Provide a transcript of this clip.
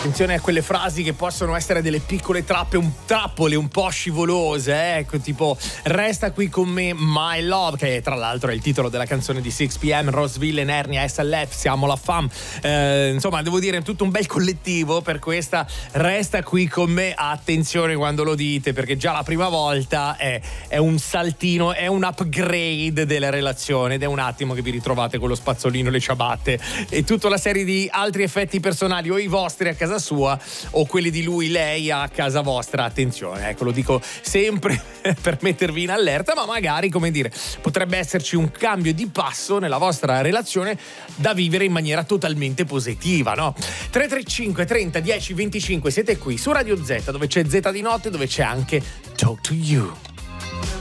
Attenzione a quelle frasi che possono essere delle piccole trappole un po' scivolose, ecco, tipo resta qui con me My Love, che tra l'altro è il titolo della canzone di 6pm, Roseville, Nernia, SLF, Siamo la Fam, insomma devo dire tutto un bel collettivo per questa resta qui con me. Attenzione quando lo dite, perché già la prima volta è un saltino, è un upgrade della relazione ed è un attimo che vi ritrovate con lo spazzolino, le ciabatte e tutta la serie di altri effetti personali, o i vostri a casa sua o quelli di lui, lei a casa vostra. Attenzione, ecco, lo dico sempre per mettervi in allerta, ma magari, come dire, potrebbe esserci un cambio di passo nella vostra relazione da vivere in maniera totalmente positiva, no? 335 30 10 25, siete qui su Radio Z, dove c'è Z di notte, dove c'è anche Talk to You.